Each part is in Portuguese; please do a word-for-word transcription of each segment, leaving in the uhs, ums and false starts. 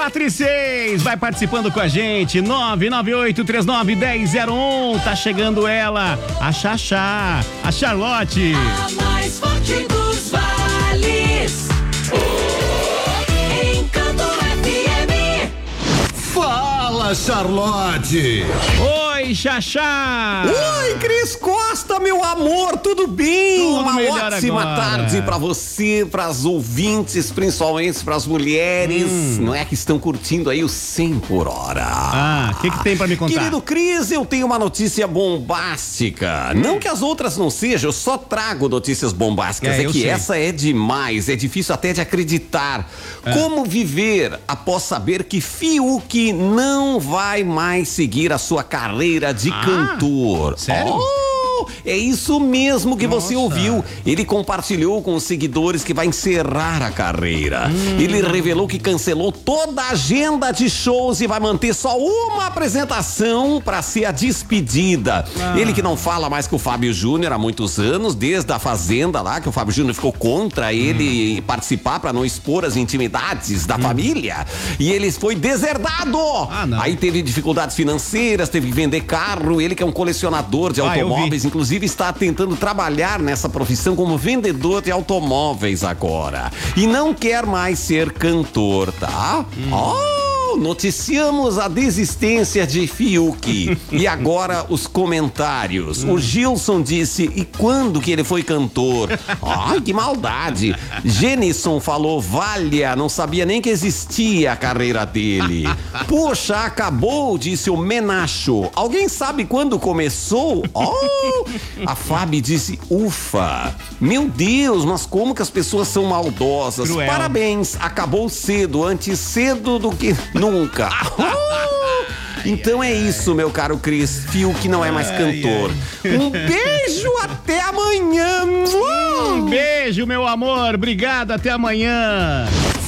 quatro e seis, vai participando com a gente, nove nove oito três nove um zero zero um, tá chegando ela, a Xaxá, a Charlotte. A mais forte dos vales, Encanto F M. Fala, Charlotte! Oi, Xaxá! Oi, Cris Costa, meu amor, tudo bem? Tudo Uma melhor ótima agora. tarde pra você, pras ouvintes, principalmente pras mulheres, Hum. não é que estão curtindo aí o cem por hora. Ah, o que que tem pra me contar? Querido Cris, eu tenho uma notícia bombástica. Hum. Não que as outras não sejam, eu só trago notícias bombásticas. É, É, eu que sei. essa é demais, é difícil até de acreditar. É. Como viver após saber que Fiuk não vai mais seguir a sua carreira de Ah, cantor? sério? Oh! É isso mesmo que você Nossa. ouviu. Ele compartilhou com os seguidores que vai encerrar a carreira. Hum. Ele revelou que cancelou toda a agenda de shows e vai manter só uma apresentação para ser a despedida. Ah. Ele que não fala mais que o Fábio Júnior há muitos anos, desde a Fazenda lá, que o Fábio Júnior ficou contra ele Hum. participar para não expor as intimidades da família. E ele foi deserdado. Ah, não. Aí teve dificuldades financeiras, teve que vender carro. Ele que é um colecionador de Ah, eu vi. automóveis, inclusive está tentando trabalhar nessa profissão como vendedor de automóveis agora. E não quer mais ser cantor, tá? Hum. Oh! Noticiamos a desistência de Fiuk. E agora os comentários. O Gilson disse: e quando que ele foi cantor? Ai, que maldade. Genison falou: valha, não sabia nem que existia a carreira dele. Poxa, acabou, disse o Menacho. Alguém sabe quando começou? Oh! A Fábio disse: ufa. Meu Deus, mas como que as pessoas são maldosas. Cruel. Parabéns, acabou cedo, antes cedo do que nunca. Oh! Então é isso, meu caro Cris. Fiuk não é mais cantor. Um beijo, até amanhã. Um beijo, meu amor, obrigado, até amanhã.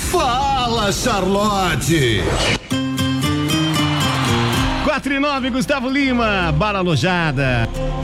Fala, Charlotte! quatro e nove, Gustavo Lima, Bala Alojada.